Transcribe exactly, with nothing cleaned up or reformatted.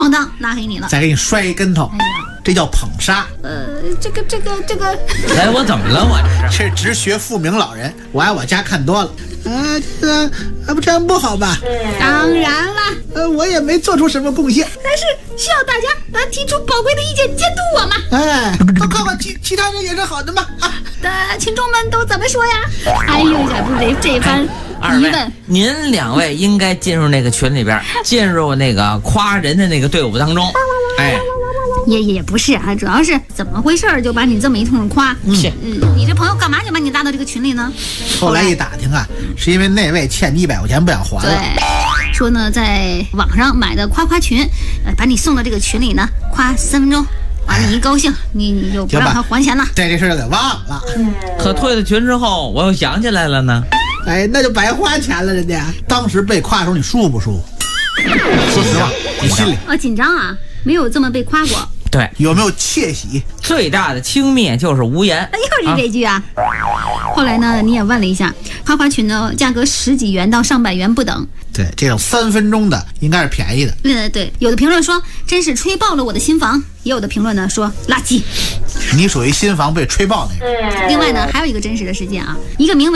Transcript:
咣当拉黑你了， 再给你摔一跟头， 哎呀， 这叫捧杀。 呃，这个这个这个， 哎，我怎么了？我这是这直学富明老人，我爱我家看多了。啊，这个啊不这样不好吧？ 当然了， 呃，我也没做出什么贡献。 但是需要大家来提出宝贵的意见监督我嘛。 哎，我看看其其他人也是好的嘛。啊， 的群众们都怎么说呀？哎呦，小猪这这番二位疑问，， 您两位应该进入那个群里边，进入那个夸人的那个队伍当中。哎， 也也不是啊，主要是怎么回事儿就把你这么一通夸。 是嗯，你这朋友干嘛就把你拉到这个群里呢？ 后来一打听啊，是因为那位欠你一百块钱不想还了。 对，说呢在网上买的夸夸群，呃，把你送到这个群里呢，夸三分钟，啊，你一高兴，你你就不让他还钱了。 这这事儿给忘了。 可退了群之后，我又想起来了呢。 哎，那就白花钱了，人家当时被夸的时候你舒服不舒服？说实话，你心里啊，紧张啊，没有这么被夸过。 对， 有没有窃喜？ 最大的轻蔑就是无言。 哎，又是这句啊。后来呢，你也问了一下，夸夸群呢价格十几元到上百元不等。 对，这种三分钟的应该是便宜的。 呃，对，有的评论说真是吹爆了我的心房，也有的评论呢说垃圾。 你属于新房被吹爆那个。 另外呢，还有一个真实的事件啊，一个名为